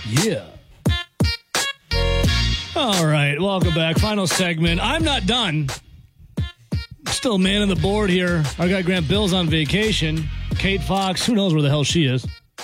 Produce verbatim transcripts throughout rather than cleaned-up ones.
Yeah. All right, welcome back. Final segment. I'm not done. Still man on the board here. Our guy Grant Bill's on vacation. Kate Fox, who knows where the hell she is.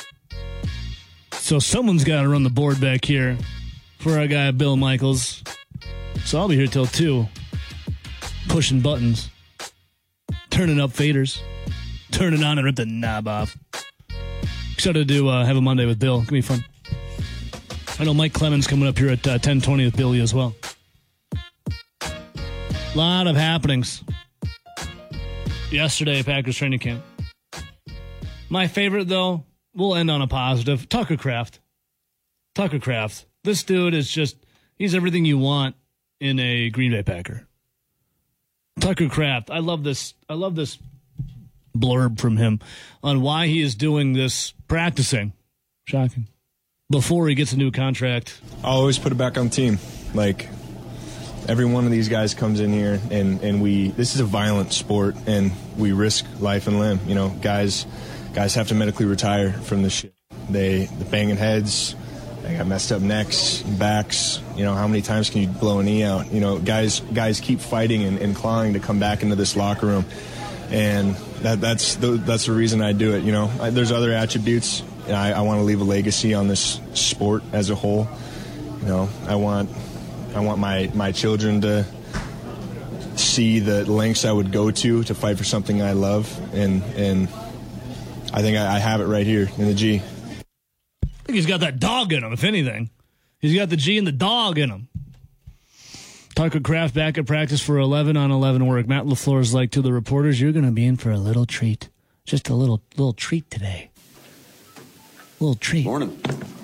So someone's got to run the board back here for our guy Bill Michaels. So I'll be here till two, pushing buttons, turning up faders, turning on and rip the knob off. Excited to uh, have a Monday with Bill. It's going to be fun. I know Mike Clemens coming up here at uh, ten twenty with Billy as well. A lot of happenings yesterday at Packers training camp. My favorite, though, we'll end on a positive. Tucker Kraft. Tucker Kraft. This dude is just, he's everything you want in a Green Bay Packer. Tucker Kraft. I love this. I love this blurb from him on why he is doing this practicing. Shocking. Before he gets a new contract. I'll always put it back on the team. Like, every one of these guys comes in here, and, and we, this is a violent sport, and we risk life and limb. You know, guys guys have to medically retire from this shit. They, the banging heads, they got messed up necks, backs. You know, how many times can you blow a knee out? You know, guys guys keep fighting and, and clawing to come back into this locker room. And that that's the, that's the reason I do it. You know, I, there's other attributes. I, I want to leave a legacy on this sport as a whole. You know, I want I want my, my children to see the lengths I would go to to fight for something I love, and and I think I, I have it right here in the G. I think he's got that dog in him, if anything. He's got the G and the dog in him. Tucker Kraft back at practice for eleven on eleven work. Matt LaFleur is like to the reporters, you're going to be in for a little treat. Just a little little treat today. Little treat. Morning.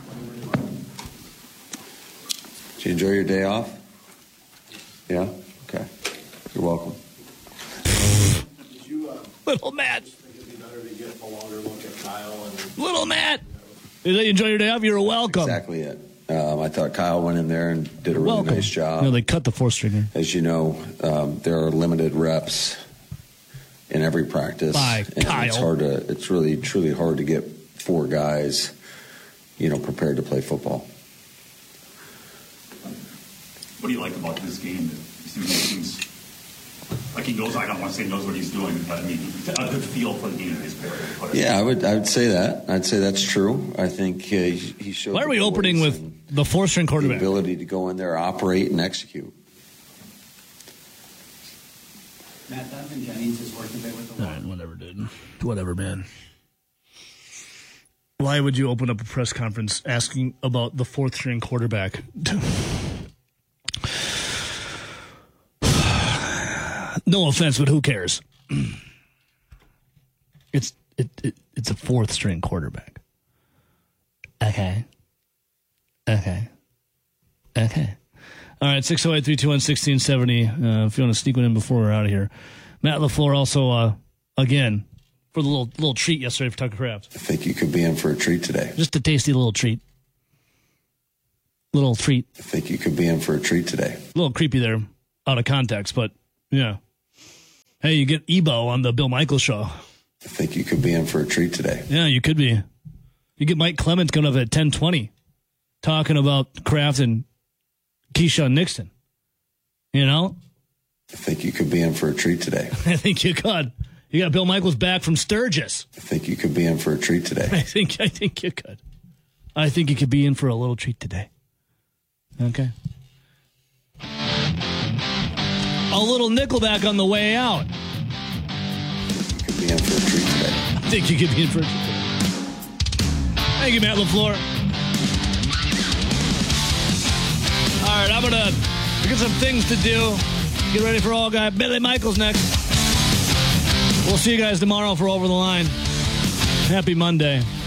Did you enjoy your day off? Yeah? Okay. You're welcome. Little Matt. Little Matt. Did you enjoy your day off? You're welcome. Exactly it. Um, I thought Kyle went in there and did a really welcome. nice job. No, they cut the fourth stringer. As you know, um, there are limited reps in every practice. By and Kyle. It's hard to. It's really, truly hard to get four guys, you know, prepared to play football. What do you like about this game? It seems like he knows. I don't want to say knows what he's doing, but I mean, a good feel for the game. Yeah, I would. I would say that. I'd say that's true. I think uh, he, he showed. Why are we opening with the four-string quarterback? The ability to go in there, operate, and execute. Matt Donovan Jennings is working there with the. All right, whatever, dude. Whatever, man. Why would you open up a press conference asking about the fourth-string quarterback? No offense, but who cares? It's it, it it's a fourth-string quarterback. Okay. Okay. Okay. All right, six oh eight, three two one, one six seven zero. Uh, if you want to sneak one in before we're out of here. Matt LaFleur also, uh, again, for the little little treat yesterday for Tucker Kraft. I think you could be in for a treat today. Just a tasty little treat. Little treat. I think you could be in for a treat today. A little creepy there, out of context, but yeah. Hey, you get Ebo on the Bill Michaels show. I think you could be in for a treat today. Yeah, you could be. You get Mike Clemens coming up at ten twenty, talking about Kraft and Keyshawn Nixon. You know? I think you could be in for a treat today. I think you could. You got Bill Michaels back from Sturgis. I think you could be in for a treat today. I think I think you could. I think you could be in for a little treat today. Okay. A little Nickelback on the way out. You could be in for a treat today. I think you could be in for a treat today. Thank you, Matt LaFleur. All right, I'm going to get some things to do. Get ready for all guy Billy Michaels next. We'll see you guys tomorrow for Over the Line. Happy Monday.